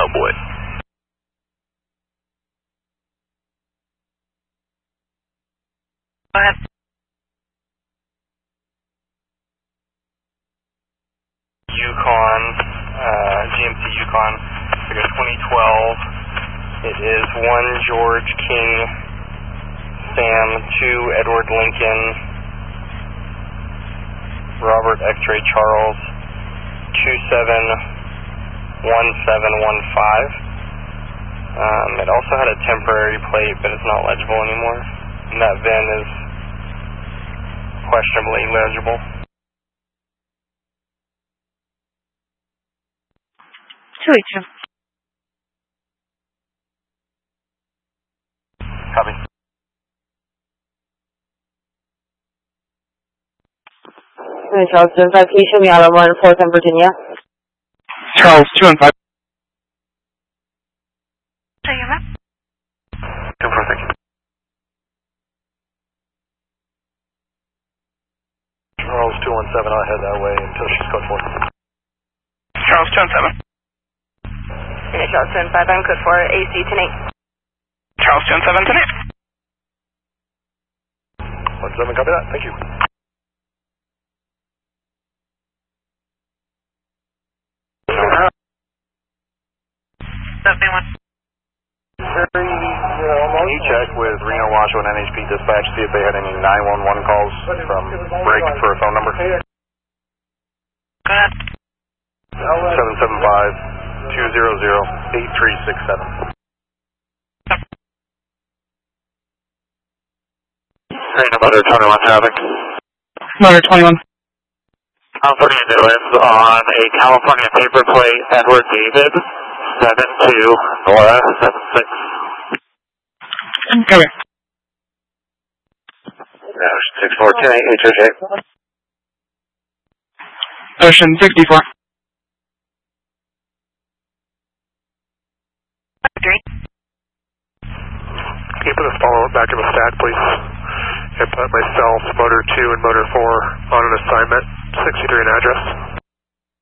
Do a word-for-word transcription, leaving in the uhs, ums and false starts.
subway. Go ahead. Yukon, uh, G M C Yukon, like a twenty twelve. It is one George King, Sam, two Edward Lincoln, Robert X-ray Charles, two seven one seven one five. Um, it also had a temporary plate, but it's not legible anymore. And that V I N is questionably legible. two eight two. Copy. Charles two and five, can you show me out of one fourth in Virginia? Charles two and five. Show your map. ten four, thank you. Charles two one seven, I'll head that way until she's code four. Charles two and seven. And Charles two and five, I'm code four, A C ten eight. Charles two and seven, ten eight. one seven, copy that, thank you. Seven one. Can you check with Reno, Washoe, and N H P Dispatch, see if they had any nine one one calls from break for a phone number? Go ahead. seven seven five, two zero zero, eight three six seven. Reno, motor twenty-one traffic. Motor twenty-one. I'm putting new ends on a California paper plate, Edward David, seven two, Nora, seven six. Go ahead. Ocean six four ten eight, H O J. Ocean sixty-four. Three. Can you put a follow-up back in the stack, please? And put myself, motor two and motor four on an assignment, sixty-three and address.